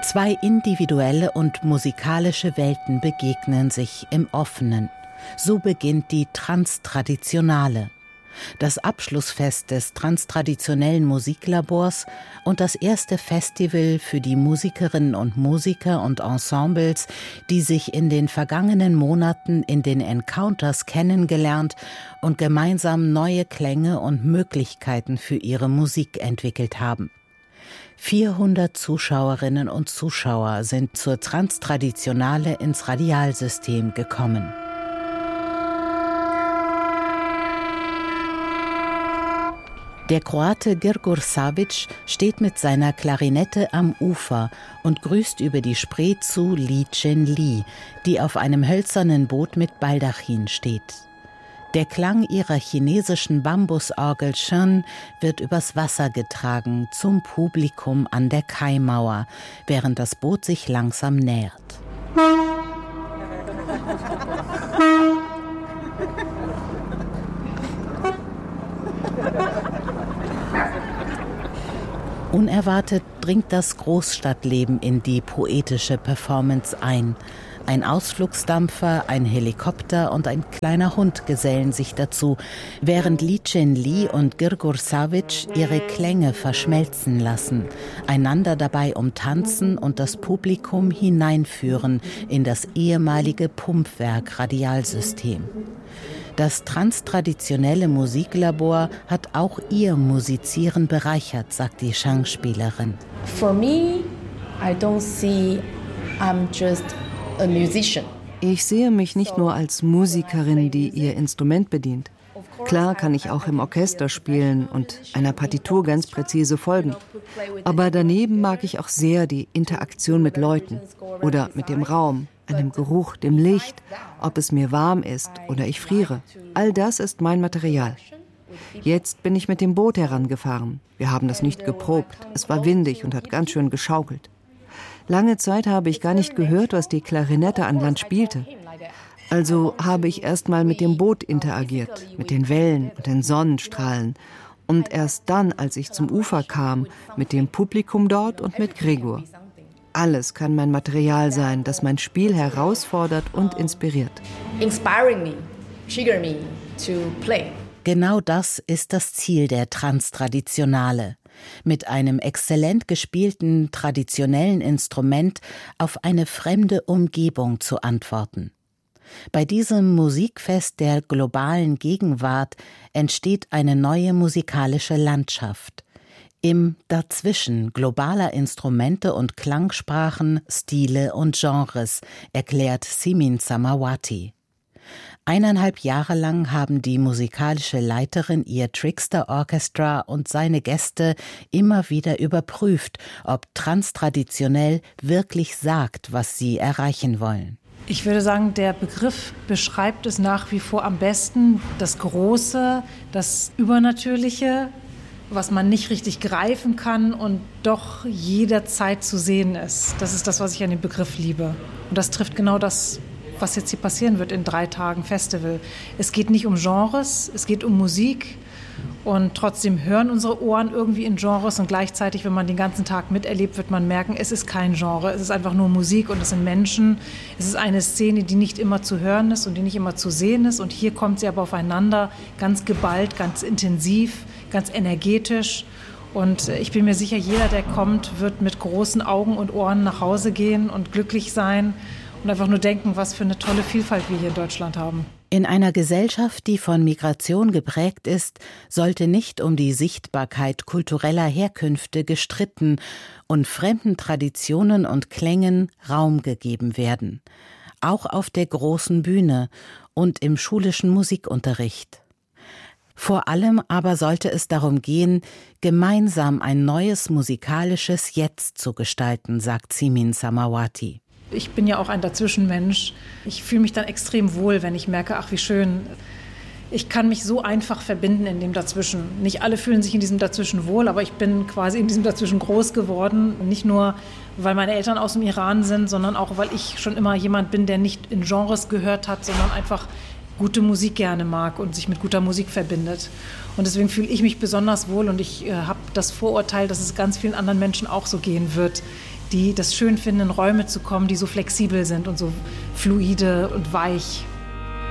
Zwei individuelle und musikalische Welten begegnen sich im Offenen. So beginnt die Transtraditionale. Das Abschlussfest des Transtraditionellen Musiklabors und das erste Festival für die Musikerinnen und Musiker und Ensembles, die sich in den vergangenen Monaten in den Encounters kennengelernt und gemeinsam neue Klänge und Möglichkeiten für ihre Musik entwickelt haben. 400 Zuschauerinnen und Zuschauer sind zur Transtraditionale ins Radialsystem gekommen. Der Kroate Grgur Savić steht mit seiner Klarinette am Ufer und grüßt über die Spree zu Li Chen-li, die auf einem hölzernen Boot mit Baldachin steht. Der Klang ihrer chinesischen Bambusorgel Shen wird übers Wasser getragen zum Publikum an der Kaimauer, während das Boot sich langsam nähert. Unerwartet dringt das Großstadtleben in die poetische Performance ein. Ein Ausflugsdampfer, ein Helikopter und ein kleiner Hund gesellen sich dazu, während Li Chen-li und Grgur Savić ihre Klänge verschmelzen lassen, einander dabei umtanzen und das Publikum hineinführen in das ehemalige Pumpwerk Radialsystem. Das transtraditionelle Musiklabor hat auch ihr Musizieren bereichert, sagt die Shang-Spielerin. For me, I don't see I'm just a musician. Ich sehe mich nicht nur als Musikerin, die ihr Instrument bedient. Klar kann ich auch im Orchester spielen und einer Partitur ganz präzise folgen. Aber daneben mag ich auch sehr die Interaktion mit Leuten oder mit dem Raum, einem Geruch, dem Licht, ob es mir warm ist oder ich friere. All das ist mein Material. Jetzt bin ich mit dem Boot herangefahren. Wir haben das nicht geprobt. Es war windig und hat ganz schön geschaukelt. Lange Zeit habe ich gar nicht gehört, was die Klarinette an Land spielte. Also habe ich erst mal mit dem Boot interagiert, mit den Wellen und den Sonnenstrahlen. Und erst dann, als ich zum Ufer kam, mit dem Publikum dort und mit Grgur. Alles kann mein Material sein, das mein Spiel herausfordert und inspiriert. Inspiring me, trigger me to play. Genau das ist das Ziel der Transtraditionale. Mit einem exzellent gespielten traditionellen Instrument auf eine fremde Umgebung zu antworten. Bei diesem Musikfest der globalen Gegenwart entsteht eine neue musikalische Landschaft. Im Dazwischen globaler Instrumente und Klangsprachen, Stile und Genres, erklärt Simin Samawati. 1,5 Jahre lang haben die musikalische Leiterin ihr Trickster Orchestra und seine Gäste immer wieder überprüft, ob transtraditionell wirklich sagt, was sie erreichen wollen. Ich würde sagen, der Begriff beschreibt es nach wie vor am besten. Das Große, das Übernatürliche, was man nicht richtig greifen kann und doch jederzeit zu sehen ist. Das ist das, was ich an dem Begriff liebe. Und das trifft genau das, was jetzt hier passieren wird in 3 Tagen Festival. Es geht nicht um Genres, es geht um Musik. Und trotzdem hören unsere Ohren irgendwie in Genres und gleichzeitig, wenn man den ganzen Tag miterlebt, wird man merken, es ist kein Genre, es ist einfach nur Musik und es sind Menschen. Es ist eine Szene, die nicht immer zu hören ist und die nicht immer zu sehen ist. Und hier kommt sie aber aufeinander, ganz geballt, ganz intensiv, ganz energetisch. Und ich bin mir sicher, jeder, der kommt, wird mit großen Augen und Ohren nach Hause gehen und glücklich sein und einfach nur denken, was für eine tolle Vielfalt wir hier in Deutschland haben. In einer Gesellschaft, die von Migration geprägt ist, sollte nicht um die Sichtbarkeit kultureller Herkünfte gestritten und fremden Traditionen und Klängen Raum gegeben werden. Auch auf der großen Bühne und im schulischen Musikunterricht. Vor allem aber sollte es darum gehen, gemeinsam ein neues musikalisches Jetzt zu gestalten, sagt Simin Samawati. Ich bin ja auch ein Dazwischenmensch. Ich fühle mich dann extrem wohl, wenn ich merke, ach wie schön, ich kann mich so einfach verbinden in dem Dazwischen. Nicht alle fühlen sich in diesem Dazwischen wohl, aber ich bin quasi in diesem Dazwischen groß geworden. Nicht nur, weil meine Eltern aus dem Iran sind, sondern auch, weil ich schon immer jemand bin, der nicht in Genres gehört hat, sondern einfach gute Musik gerne mag und sich mit guter Musik verbindet. Und deswegen fühle ich mich besonders wohl und ich habe das Vorurteil, dass es ganz vielen anderen Menschen auch so gehen wird, die das schön finden, in Räume zu kommen, die so flexibel sind und so fluide und weich.